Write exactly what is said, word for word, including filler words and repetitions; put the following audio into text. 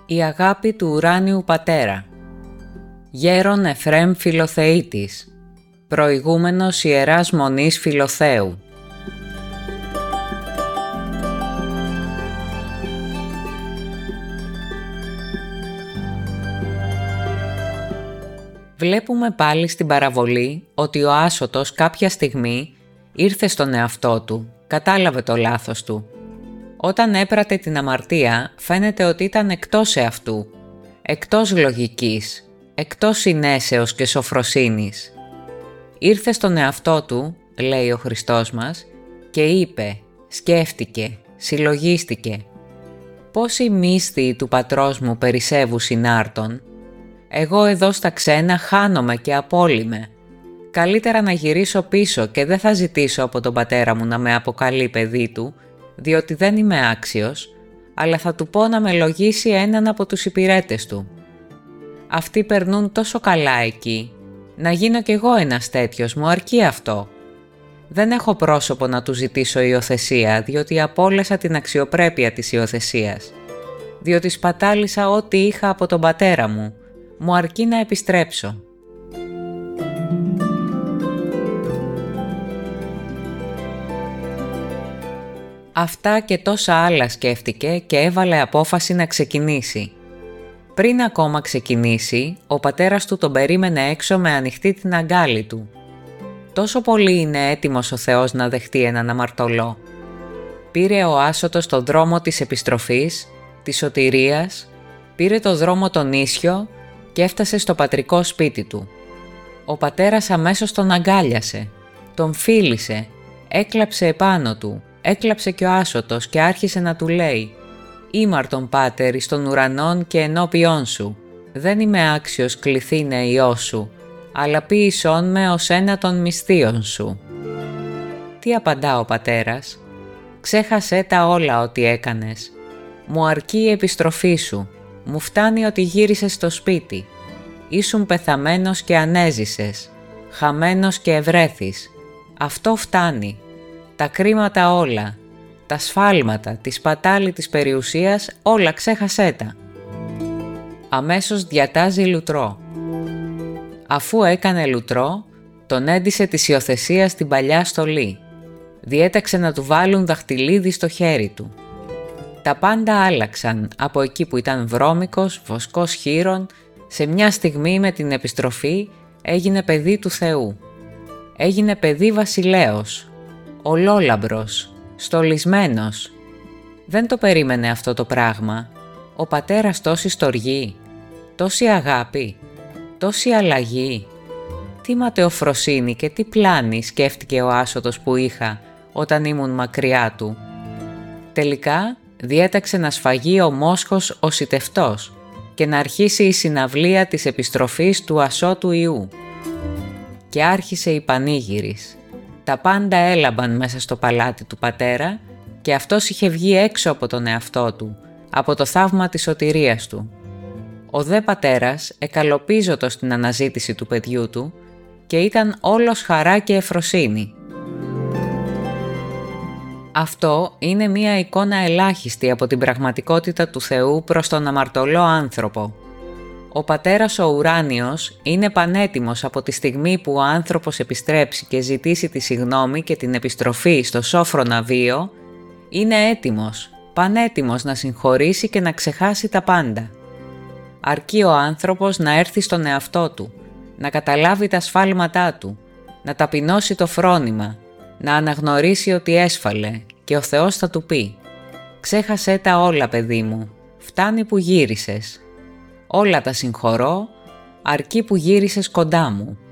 Η αγάπη του ουράνιου πατέρα. Γέρον Εφραίμ Φιλοθεήτης, προηγούμενος Ιεράς Μονής Φιλοθέου. Βλέπουμε πάλι στην παραβολή ότι ο Άσωτος κάποια στιγμή ήρθε στον εαυτό του, κατάλαβε το λάθος του. Όταν έπρατε την αμαρτία φαίνεται ότι ήταν εκτός εαυτού, εκτός λογικής, εκτός συνέσεως και σοφροσύνης. Ήρθε στον εαυτό του, λέει ο Χριστός μας, και είπε, σκέφτηκε, συλλογίστηκε. Πόσοι μύστιοι του πατρός μου περισσεύουν συνάρτων. Εγώ εδώ στα ξένα χάνομαι και απόλυμαι. Καλύτερα να γυρίσω πίσω και δεν θα ζητήσω από τον πατέρα μου να με αποκαλεί παιδί του, διότι δεν είμαι άξιος, αλλά θα του πω να με λογίσει έναν από τους υπηρέτες του. Αυτοί περνούν τόσο καλά εκεί. Να γίνω κι εγώ ένας τέτοιος, μου αρκεί αυτό. Δεν έχω πρόσωπο να του ζητήσω υιοθεσία, διότι απόλασα την αξιοπρέπεια της υιοθεσίας. Διότι σπατάλησα ό,τι είχα από τον πατέρα μου. Μου αρκεί να επιστρέψω. Αυτά και τόσα άλλα σκέφτηκε και έβαλε απόφαση να ξεκινήσει. Πριν ακόμα ξεκινήσει, ο πατέρας του τον περίμενε έξω με ανοιχτή την αγκάλη του. Τόσο πολύ είναι έτοιμος ο Θεός να δεχτεί έναν αμαρτωλό. Πήρε ο Άσωτος τον δρόμο της επιστροφής, της σωτηρίας, πήρε το δρόμο τον ίσιο και έφτασε στο πατρικό σπίτι του. Ο πατέρας αμέσως τον αγκάλιασε, τον φίλησε, έκλαψε επάνω του, έκλαψε και ο Άσωτος και άρχισε να του λέει «Ήμαρτον Πάτερ εις των ουρανών και ενώπιόν σου, δεν είμαι άξιος κληθήνε Υιός σου, αλλά ποίησόν με ως ένα των μυστίων σου». Τι απαντά ο πατέρας? «Ξέχασέ τα όλα ό,τι έκανες. Μου αρκεί η επιστροφή σου. Μου φτάνει ότι γύρισες στο σπίτι. Ήσουν πεθαμένος και ανέζησες, χαμένος και ευρέθης. Αυτό φτάνει. Τα κρίματα όλα, τα σφάλματα, τη σπατάλη της περιουσίας, όλα ξέχασέ τα». Αμέσως διατάζει λουτρό. Αφού έκανε λουτρό, τον έντισε της υιοθεσίας στην παλιά στολή. Διέταξε να του βάλουν δαχτυλίδι στο χέρι του. Τα πάντα άλλαξαν από εκεί που ήταν βρώμικος, βοσκός χείρων, σε μια στιγμή με την επιστροφή έγινε παιδί του Θεού. Έγινε παιδί βασιλέος, ολόλαμπρος, στολισμένος. Δεν το περίμενε αυτό το πράγμα. Ο πατέρας τόση στοργή, τόση αγάπη, τόση αλλαγή. Τι ματαιοφροσύνη και τι πλάνη σκέφτηκε ο Άσωτος που είχα όταν ήμουν μακριά του. Τελικά διέταξε να σφαγεί ο μόσχος ο σιτευτός και να αρχίσει η συναυλία της επιστροφής του ασώτου Υιού. Και άρχισε η πανήγυρης. Τα πάντα έλαμπαν μέσα στο παλάτι του πατέρα και αυτός είχε βγει έξω από τον εαυτό του, από το θαύμα της σωτηρίας του. Ο δε πατέρας εκαλοπίζωτος στην αναζήτηση του παιδιού του και ήταν όλος χαρά και ευφροσύνη. Αυτό είναι μία εικόνα ελάχιστη από την πραγματικότητα του Θεού προς τον αμαρτωλό άνθρωπο. Ο πατέρας ο ουράνιος είναι πανέτοιμος από τη στιγμή που ο άνθρωπος επιστρέψει και ζητήσει τη συγνώμη και την επιστροφή στο σόφρο ναυίο, είναι έτοιμος, πανέτοιμος να συγχωρήσει και να ξεχάσει τα πάντα. Αρκεί ο άνθρωπος να έρθει στον εαυτό του, να καταλάβει τα σφάλματά του, να ταπεινώσει το φρόνημα, να αναγνωρίσει ότι έσφαλε και ο Θεός θα του πει «Ξέχασέ τα όλα, παιδί μου, φτάνει που γύρισες. Όλα τα συγχωρώ, αρκεί που γύρισες κοντά μου».